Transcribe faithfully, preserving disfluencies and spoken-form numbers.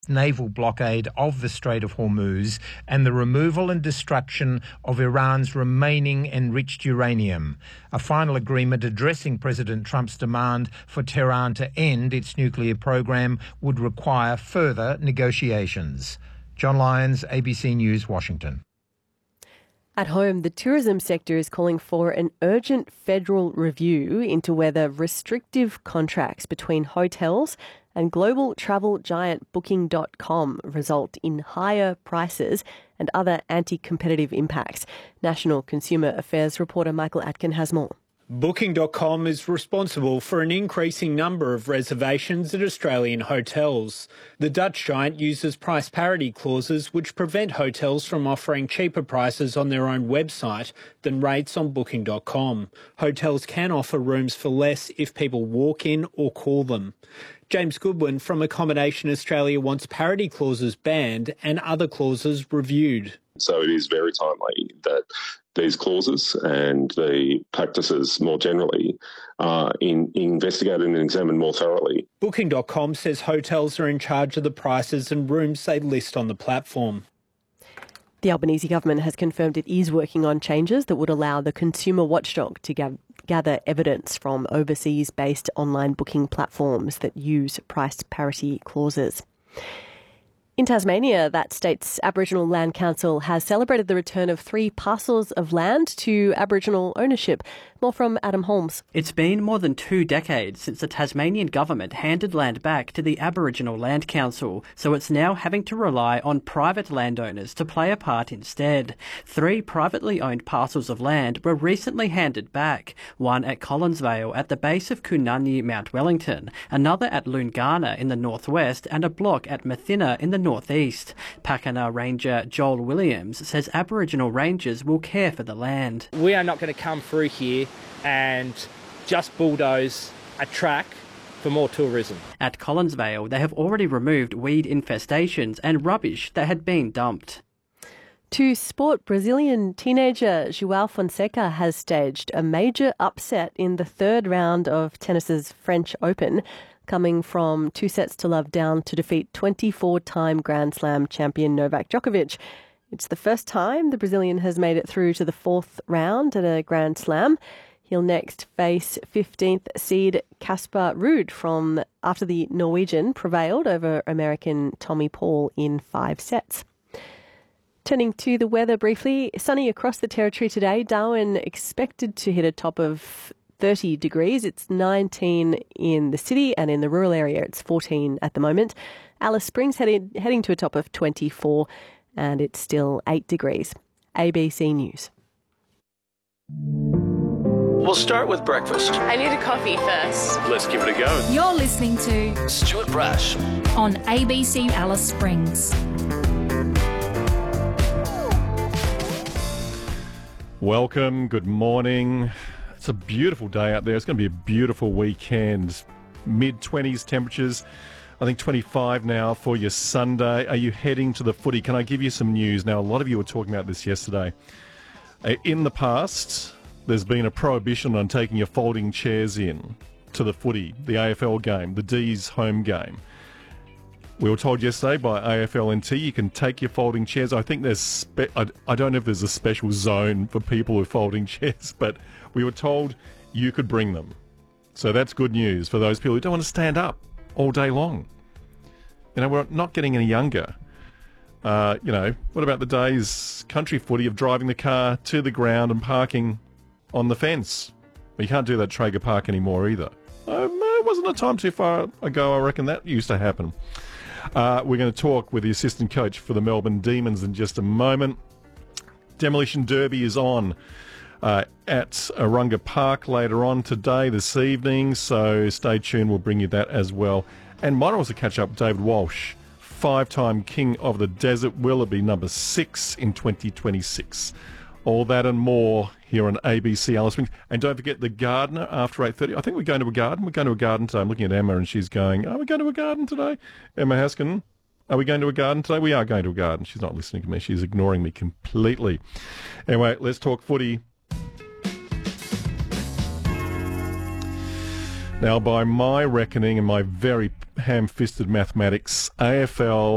naval blockade of the Strait of Hormuz and the removal and destruction of Iran's remaining enriched uranium. A final agreement addressing President Trump's demand for Tehran to end its nuclear program would require further negotiations. John Lyons, A B C News, Washington. At home, the tourism sector is calling for an urgent federal review into whether restrictive contracts between hotels and global travel giant Booking dot com result in higher prices and other anti-competitive impacts. National Consumer Affairs reporter Michael Atkin has more. Booking dot com is responsible for an increasing number of reservations at Australian hotels. The Dutch giant uses price parity clauses which prevent hotels from offering cheaper prices on their own website than rates on Booking dot com. Hotels can offer rooms for less if people walk in or call them. James Goodwin from Accommodation Australia wants parity clauses banned and other clauses reviewed. So it is very timely that these clauses and the practices more generally are in, investigated and examined more thoroughly. Booking dot com says hotels are in charge of the prices and rooms they list on the platform. The Albanese government has confirmed it is working on changes that would allow the consumer watchdog to gav- gather evidence from overseas-based online booking platforms that use price parity clauses. In Tasmania, that state's Aboriginal Land Council has celebrated the return of three parcels of land to Aboriginal ownership. More from Adam Holmes. It's been more than two decades since the Tasmanian government handed land back to the Aboriginal Land Council, so it's now having to rely on private landowners to play a part instead. Three privately owned parcels of land were recently handed back, one at Collinsvale at the base of Kununyi, Mount Wellington, another at Loongarna in the northwest, and a block at Mathina in the northeast. Pakana Ranger Joel Williams says Aboriginal rangers will care for the land. We are not going to come through here and just bulldoze a track for more tourism. At Collinsvale, they have already removed weed infestations and rubbish that had been dumped. To sport, Brazilian teenager João Fonseca has staged a major upset in the third round of tennis's French Open, coming from two sets to love down to defeat twenty-four-time Grand Slam champion Novak Djokovic. It's the first time the Brazilian has made it through to the fourth round at a Grand Slam. He'll next face fifteenth seed Casper Ruud from after the Norwegian prevailed over American Tommy Paul in five sets. Turning to the weather briefly, sunny across the territory today. Darwin expected to hit a top of thirty degrees. It's nineteen in the city, and in the rural area it's fourteen at the moment. Alice Springs headed, heading to a top of twenty-four, and it's still eight degrees. A B C News. We'll start with breakfast. I need a coffee first. Let's give it a go. You're listening to Stuart Brash on A B C Alice Springs. Welcome, good morning. It's a beautiful day out there. It's going to be a beautiful weekend. mid twenties temperatures. I think twenty-five now for your Sunday. Are you heading to the footy? Can I give you some news? Now, a lot of you were talking about this yesterday. In the past, there's been a prohibition on taking your folding chairs in to the footy, the A F L game, the D's home game. We were told yesterday by A F L N T you can take your folding chairs. I think there's, spe- I, I don't know if there's a special zone for people with folding chairs, but we were told you could bring them. So that's good news for those people who don't want to stand up all day long. You know, we're not getting any younger. Uh, you know, what about the days, country footy, of driving the car to the ground and parking on the fence? Well, you can't do that at Traeger Park anymore either. Um, it wasn't a time too far ago, I reckon that used to happen. Uh, we're going to talk with the assistant coach for the Melbourne Demons in just a moment. Demolition Derby is on uh, at Arunga Park later on today, this evening, so stay tuned. We'll bring you that as well. And might also catch up with David Walsh, five-time King of the Desert. Will it be number six in twenty twenty-six? All that and more here on A B C Alice Springs. And don't forget the Gardener after eight thirty. I think we're going to a garden. We're going to a garden today. I'm looking at Emma and she's going, are we going to a garden today? Emma Haskin, are we going to a garden today? We are going to a garden. She's not listening to me. She's ignoring me completely. Anyway, let's talk footy. Now, by my reckoning and my very ham-fisted mathematics, A F L